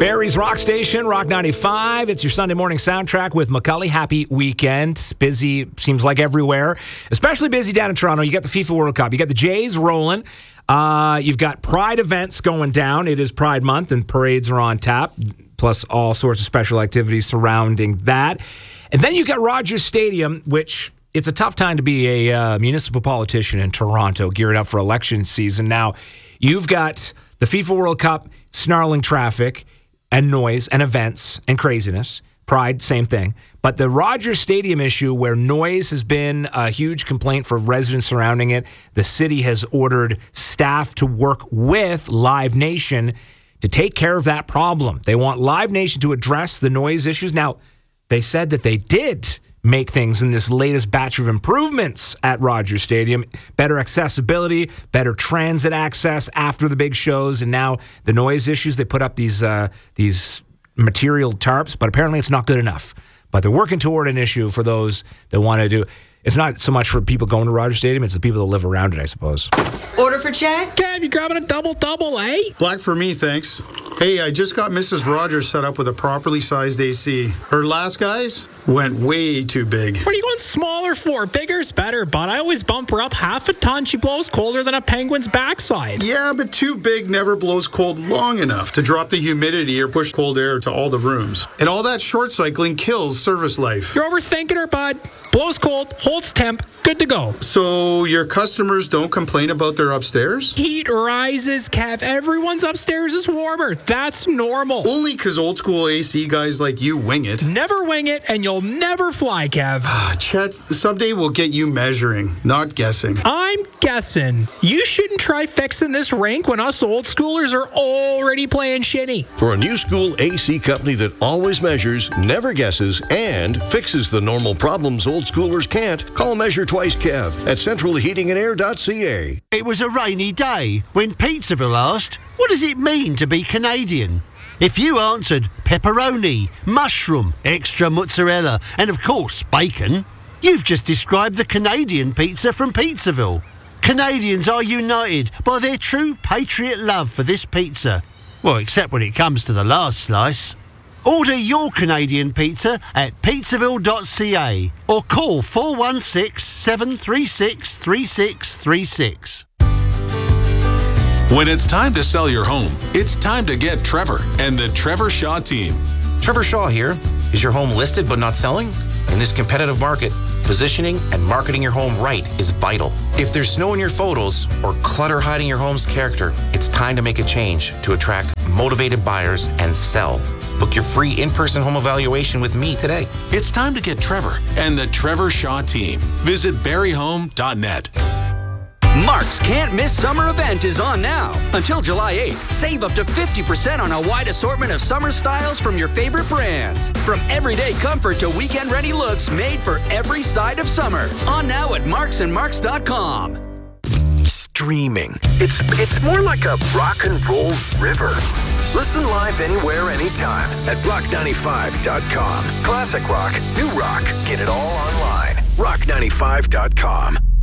Barrie's Rock Station, Rock 95. It's your Sunday morning soundtrack with McCully. Happy weekend. Busy, seems like everywhere. Especially busy down in Toronto. You got the FIFA World Cup. You got the Jays rolling. You've got Pride events going down. It is Pride Month, and parades are on tap, plus all sorts of special activities surrounding that. And then you got Rogers Stadium, which it's a tough time to be a municipal politician in Toronto, gearing up for election season. Now, you've got the FIFA World Cup, snarling traffic and noise and events and craziness. Pride, same thing. But the Rogers Stadium issue, where noise has been a huge complaint for residents surrounding it, the city has ordered staff to work with Live Nation to take care of that problem. They want Live Nation to address the noise issues. Now, they said that they did make things in this latest batch of improvements at Rogers Stadium. Better accessibility, better transit access after the big shows, and now the noise issues. They put up these material tarps, but apparently it's not good enough. But they're working toward an issue for those that want to do. It's not so much for people going to Rogers Stadium, it's the people that live around it, I suppose. Order for Chad? Kev, you grabbing a double, eh? Black for me, thanks. Hey, I just got Mrs. Rogers set up with a properly sized AC. Her last guys went way too big. What are you going smaller for? Bigger's better, but I always bump her up half a ton. She blows colder than a penguin's backside. Yeah, but too big never blows cold long enough to drop the humidity or push cold air to all the rooms. And all that short cycling kills service life. You're overthinking her, bud. Blows cold, holds temp, good to go. So your customers don't complain about their upstairs? Heat rises, Kev. Everyone's upstairs is warmer. That's normal. Only because old school AC guys like you wing it. Never wing it, and you'll never fly, Kev. Chet, someday we'll get you measuring, not guessing. I'm guessing. You shouldn't try fixing this rink when us old schoolers are already playing shitty. For a new school AC company that always measures, never guesses, and fixes the normal problems old schoolers can't, call Measure Twice Kev at centralheatingandair.ca. It was a rainy day when Pizzaville asked, what does it mean to be Canadian? If you answered pepperoni, mushroom, extra mozzarella, and of course bacon, you've just described the Canadian pizza from Pizzaville. Canadians are united by their true patriot love for this pizza. Well, except when it comes to the last slice. Order your Canadian pizza at pizzaville.ca or call 416-736-3636. When it's time to sell your home, it's time to get Trevor and the Trevor Shaw team. Trevor Shaw here. Is your home listed but not selling? In this competitive market, positioning and marketing your home right is vital. If there's snow in your photos or clutter hiding your home's character, it's time to make a change to attract motivated buyers and sell. Book your free in-person home evaluation with me today. It's time to get Trevor and the Trevor Shaw team. Visit barryhome.net. Mark's Can't Miss Summer event is on now. Until July 8th, save up to 50% on a wide assortment of summer styles from your favorite brands. From everyday comfort to weekend-ready looks made for every side of summer. On now at marksandmarks.com. Streaming. It's more like a rock and roll river. Listen live anywhere, anytime at rock95.com. Classic rock, new rock. Get it all online. rock95.com.